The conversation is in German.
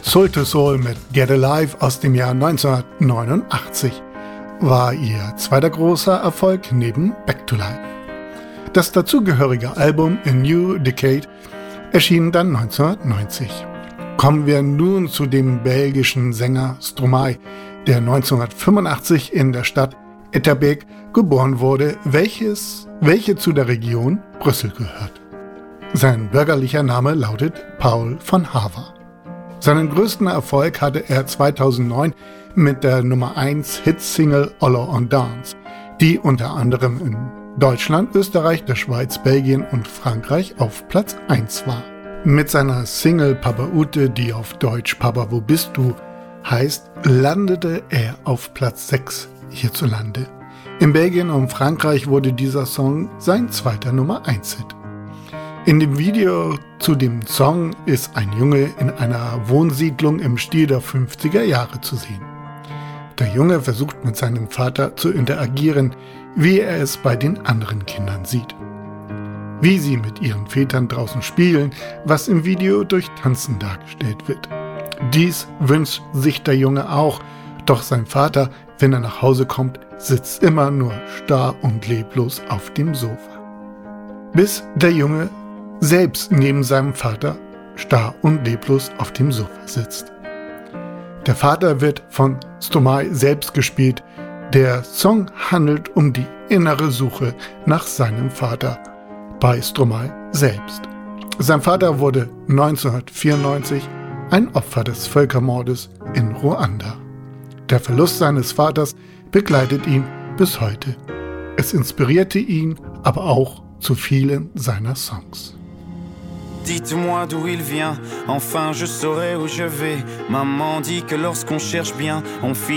Soul II Soul mit Get Alive aus dem Jahr 1989 war ihr zweiter großer Erfolg neben Back to Life. Das dazugehörige Album A New Decade erschien dann 1990. Kommen wir nun zu dem belgischen Sänger Stromae, der 1985 in der Stadt Etterbeek geboren wurde, welche zu der Region Brüssel gehört. Sein bürgerlicher Name lautet Paul van Haver. Seinen größten Erfolg hatte er 2009 mit der Nummer 1 Hitsingle Aller on Dance, die unter anderem in Deutschland, Österreich, der Schweiz, Belgien und Frankreich auf Platz 1 war. Mit seiner Single Papa Ute, die auf Deutsch Papa wo bist du heißt, landete er auf Platz 6 hierzulande. In Belgien und Frankreich wurde dieser Song sein zweiter Nummer 1 Hit. In dem Video zu dem Song ist ein Junge in einer Wohnsiedlung im Stil der 50er Jahre zu sehen. Der Junge versucht mit seinem Vater zu interagieren, wie er es bei den anderen Kindern sieht. Wie sie mit ihren Vätern draußen spielen, was im Video durch Tanzen dargestellt wird. Dies wünscht sich der Junge auch, doch sein Vater, wenn er nach Hause kommt, sitzt immer nur starr und leblos auf dem Sofa. Bis der Junge selbst neben seinem Vater starr und leblos auf dem Sofa sitzt. Der Vater wird von Stromae selbst gespielt. Der Song handelt um die innere Suche nach seinem Vater bei Stromae selbst. Sein Vater wurde 1994 ein Opfer des Völkermordes in Ruanda. Der Verlust seines Vaters begleitet ihn bis heute. Es inspirierte ihn aber auch zu vielen seiner Songs. Dites-moi d'où il vient, enfin je saurai où je vais. Maman dit que lorsqu'on cherche bien, on finit